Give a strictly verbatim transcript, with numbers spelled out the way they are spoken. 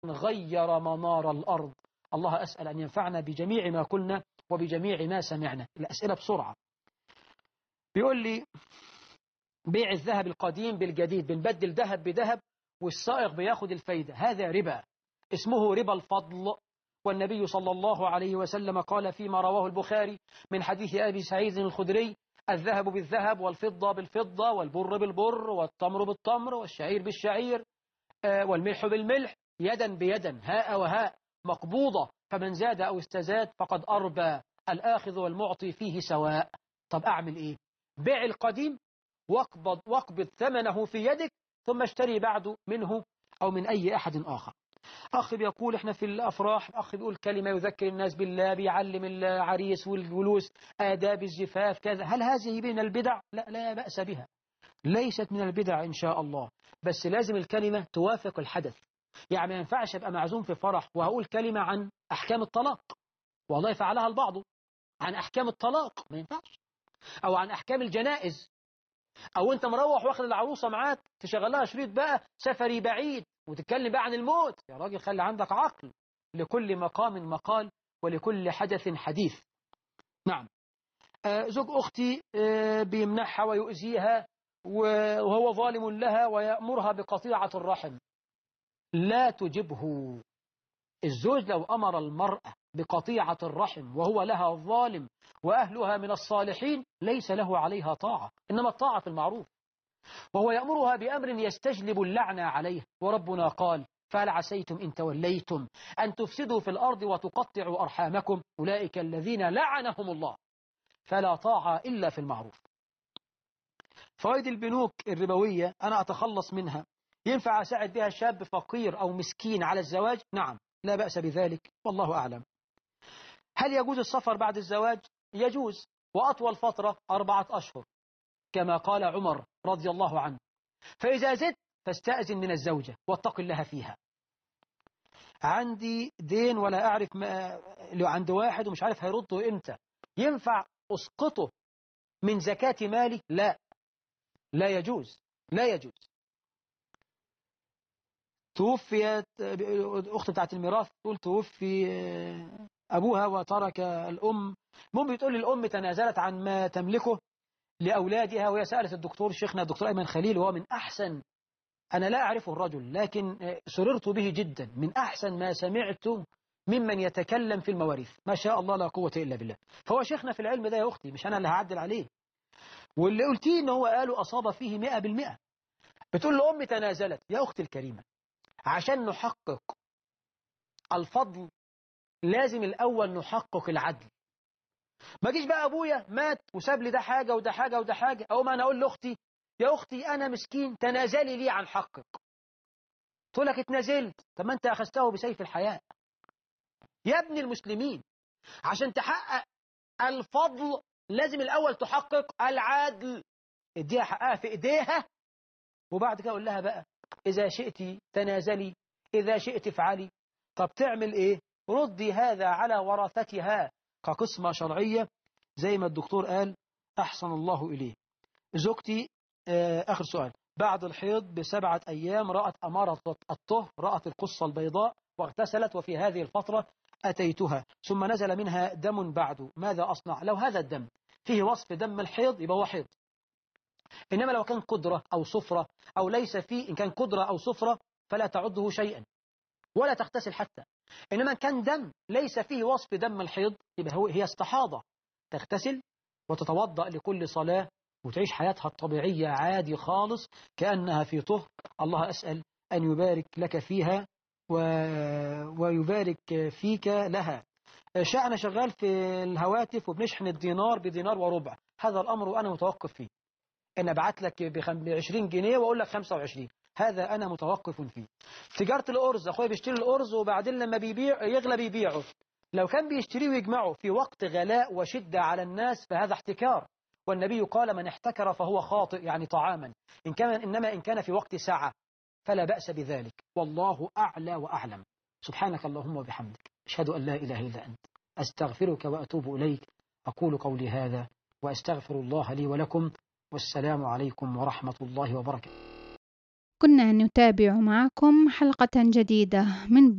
غير منار الأرض. الله أسأل أن ينفعنا بجميع ما قلنا وبجميع ما سمعنا. الأسئلة بسرعة. بيقول لي بيع الذهب القديم بالجديد، بنبدل ذهب بذهب والسائق بياخد الفايدة، هذا ربا اسمه ربا الفضل. والنبي صلى الله عليه وسلم قال فيما رواه البخاري من حديث أبي سعيد الخدري: الذهب بالذهب والفضة بالفضة والبر بالبر والتمر بالتمر والشعير بالشعير والملح بالملح يدا بيدا هاء وهاء مقبوضة، فمن زاد أو استزاد فقد أربى، الآخذ والمعطي فيه سواء. طب أعمل إيه؟ بيع القديم واقبض, واقبض ثمنه في يدك ثم اشتري بعده منه أو من أي أحد آخر. أخ بيقول إحنا في الأفراح، أخ بيقول كلمة يذكر الناس بالله، بيعلم العريس والجلوس آداب الزفاف كذا، هل هذه من البدع؟ لا لا بأس بها، ليست من البدع إن شاء الله، بس لازم الكلمة توافق الحدث. يعني ما ينفعش أبقى معزوم في فرح وهقول كلمة عن أحكام الطلاق، والله فعلها البعض، عن أحكام الطلاق ما ينفعش، أو عن أحكام الجنائز، أو أنت مروح واخد العروسة معاك تشغلها شريط بقى سفري بعيد وتتكلم بقى عن الموت. يا راجل خلي عندك عقل، لكل مقام مقال ولكل حدث حديث. نعم. آه زوج أختي آه بيمنحها ويؤذيها وهو ظالم لها ويأمرها بقطيعة الرحم، لا تجبه. الزوج لو أمر المرأة بقطيعة الرحم وهو لها ظالم وأهلها من الصالحين ليس له عليها طاعة، إنما الطاعة في المعروف، وهو يأمرها بأمر يستجلب اللعنة عليه. وربنا قال: فهل عسيتم إن توليتم أن تفسدوا في الأرض وتقطعوا أرحامكم أولئك الذين لعنهم الله فلا طاعة إلا في المعروف. فوائد البنوك الربوية أنا أتخلص منها، ينفع أساعد بها شاب فقير أو مسكين على الزواج؟ نعم لا بأس بذلك والله أعلم. هل يجوز السفر بعد الزواج؟ يجوز، وأطول فترة أربعة أشهر كما قال عمر رضي الله عنه. فإذا زدت فاستأذن من الزوجة واتق الله فيها. عندي دين ولا أعرف ما لو عند واحد ومش عارف هيرده إمتى، ينفع أسقطه من زكاة مالي؟ لا لا يجوز، لا يجوز. توفيت أخت بتاعت الميراث تقول توفي أبوها وترك الأم، المهم بتقول لي الأم تنازلت عن ما تملكه لأولادها، وهي سألت الدكتور شيخنا الدكتور أيمن خليل، وهو من أحسن، أنا لا أعرفه الرجل لكن سررت به جدا، من أحسن ما سمعت ممن يتكلم في المواريث، ما شاء الله لا قوة إلا بالله. فهو شيخنا في العلم ده يا أختي، مش أنا اللي هعدل عليه، واللي قلتيه إن هو قالوا أصاب فيه مئة بالمئة. بتقول له أمي تنازلت، يا أختي الكريمة عشان نحقق الفضل لازم الأول نحقق العدل. ما جيش بقى أبويا مات وساب لي ده حاجة وده حاجة وده حاجة، أو ما أنا أقول لأختي يا أختي أنا مسكين تنازلي لي عن حقك، تقول لك اتنازلت، طب ما أنت أخذته بسيف الحياة. يا ابن المسلمين عشان تحقق الفضل لازم الأول تحقق العدل، اديها حقها في إيديها، وبعد كده أقول لها بقى إذا شئت تنازلي، إذا شئت افعلي. طب تعمل إيه؟ ردي هذا على ورثتها كقسمة شرعية زي ما الدكتور قال أحسن الله إليه. زوجتي آه آخر سؤال، بعد الحيض بسبعة أيام رأت أمارة الطهر، رأت القصة البيضاء واغتسلت، وفي هذه الفترة أتيتها ثم نزل منها دم بعده، ماذا أصنع؟ لو هذا الدم فيه وصف دم الحيض يبقى هو حيض، إنما لو كان قدرة أو صفرة أو ليس فيه، إن كان قدرة أو صفرة فلا تعده شيئا ولا تغتسل حتى، إنما كان دم ليس فيه وصف دم الحيض يبقى هو هي استحاضة، تغتسل وتتوضأ لكل صلاة وتعيش حياتها الطبيعية عادي خالص كأنها في طهر. الله أسأل أن يبارك لك فيها و... ويبارك فيك لها. شأن شغال في الهواتف وبنشحن الدينار بدينار وربع، هذا الأمر أنا متوقف فيه، أنا بعت لك بعشرين جنيه وأقول لك خمسة وعشرين، هذا أنا متوقف فيه. تجارة الأرز، أخويا بيشتري الأرز وبعدين لما بيبيع يغلى بيبيعه، لو كان بيشتريه ويجمعه في وقت غلاء وشدة على الناس فهذا احتكار، والنبي قال من احتكر فهو خاطئ، يعني طعاما، إن كان إنما إن كان في وقت ساعة فلا بأس بذلك، والله أعلى وأعلم. سبحانك اللهم وبحمدك أشهد أن لا إله إلا أنت أستغفرك وأتوب إليك. أقول قولي هذا وأستغفر الله لي ولكم، والسلام عليكم ورحمة الله وبركاته. كنا نتابع معكم حلقة جديدة من